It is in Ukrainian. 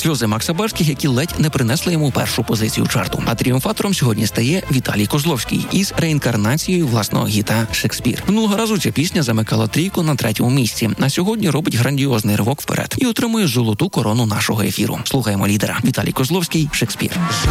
Сльози Макса Барських, які ледь не принесли йому першу позицію чарту. А тріумфатором сьогодні стає Віталій Козловський із реінкарнацією власного гіта «Шекспір». Минулого разу ця пісня замикала трійку на 3-му місці, а сьогодні робить грандіозний ривок вперед і отримує золоту корону нашого ефіру. Слухаємо лідера. Віталій Козловський, «Шекспір».